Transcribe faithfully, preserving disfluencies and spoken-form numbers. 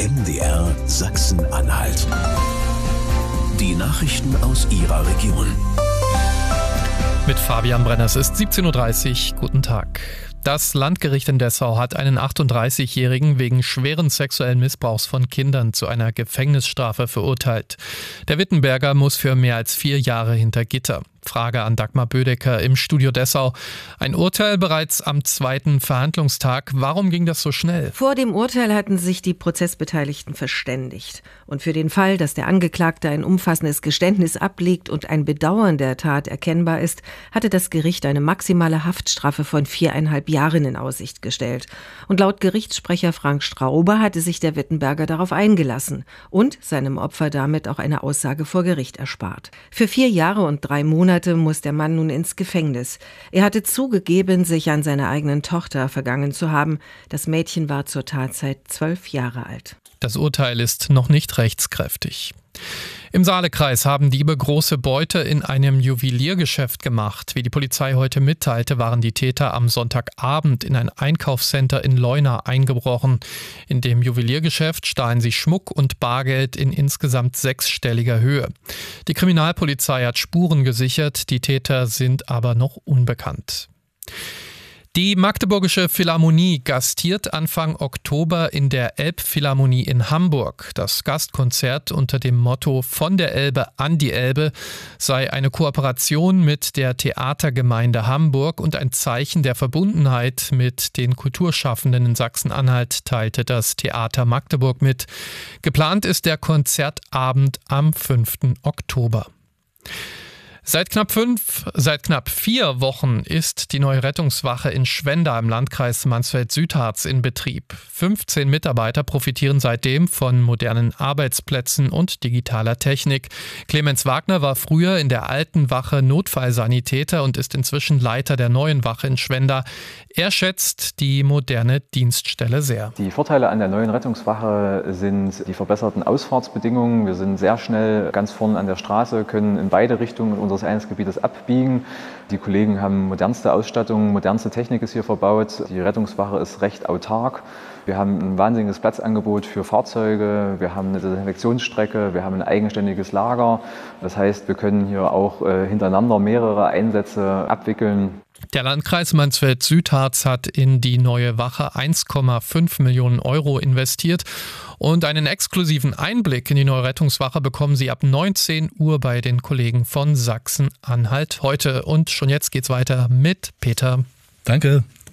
M D R Sachsen-Anhalt. Die Nachrichten aus Ihrer Region. Mit Fabian Brenner, es ist siebzehn Uhr dreißig. Guten Tag. Das Landgericht in Dessau hat einen achtunddreißigjährigen wegen schweren sexuellen Missbrauchs von Kindern zu einer Gefängnisstrafe verurteilt. Der Wittenberger muss für mehr als vier Jahre hinter Gitter. Frage an Dagmar Bödecker im Studio Dessau. Ein Urteil bereits am zweiten Verhandlungstag. Warum ging das so schnell? Vor dem Urteil hatten sich die Prozessbeteiligten verständigt. Und für den Fall, dass der Angeklagte ein umfassendes Geständnis ablegt und ein Bedauern der Tat erkennbar ist, hatte das Gericht eine maximale Haftstrafe von viereinhalb Jahren in Aussicht gestellt. Und laut Gerichtssprecher Frank Strauber hatte sich der Wittenberger darauf eingelassen und seinem Opfer damit auch eine Aussage vor Gericht erspart. Für vier Jahre und drei Monate muss der Mann nun ins Gefängnis. Er hatte zugegeben, sich an seiner eigenen Tochter vergangen zu haben. Das Mädchen war zur Tatzeit zwölf Jahre alt. Das Urteil ist noch nicht rechtskräftig. Im Saalekreis haben Diebe große Beute in einem Juweliergeschäft gemacht. Wie die Polizei heute mitteilte, waren die Täter am Sonntagabend in ein Einkaufscenter in Leuna eingebrochen. In dem Juweliergeschäft stahlen sie Schmuck und Bargeld in insgesamt sechsstelliger Höhe. Die Kriminalpolizei hat Spuren gesichert, die Täter sind aber noch unbekannt. Die Magdeburgische Philharmonie gastiert Anfang Oktober in der Elbphilharmonie in Hamburg. Das Gastkonzert unter dem Motto „Von der Elbe an die Elbe“ sei eine Kooperation mit der Theatergemeinde Hamburg und ein Zeichen der Verbundenheit mit den Kulturschaffenden in Sachsen-Anhalt, teilte das Theater Magdeburg mit. Geplant ist der Konzertabend am fünften Oktober. Seit knapp fünf, seit knapp vier Wochen ist die neue Rettungswache in Schwenda im Landkreis Mansfeld-Südharz in Betrieb. fünfzehn Mitarbeiter profitieren seitdem von modernen Arbeitsplätzen und digitaler Technik. Clemens Wagner war früher in der alten Wache Notfallsanitäter und ist inzwischen Leiter der neuen Wache in Schwenda. Er schätzt die moderne Dienststelle sehr. Die Vorteile an der neuen Rettungswache sind die verbesserten Ausfahrtsbedingungen. Wir sind sehr schnell ganz vorne an der Straße, können in beide Richtungen unseres Einsatzgebietes abbiegen. Die Kollegen haben modernste Ausstattung, modernste Technik ist hier verbaut. Die Rettungswache ist recht autark. Wir haben ein wahnsinniges Platzangebot für Fahrzeuge, wir haben eine Desinfektionsstrecke, wir haben ein eigenständiges Lager. Das heißt, wir können hier auch äh, hintereinander mehrere Einsätze abwickeln. Der Landkreis Mansfeld-Südharz hat in die neue Wache eins Komma fünf Millionen Euro investiert und einen exklusiven Einblick in die neue Rettungswache bekommen Sie ab neunzehn Uhr bei den Kollegen von Sachsen-Anhalt heute. Und schon jetzt geht's weiter mit Peter. Danke.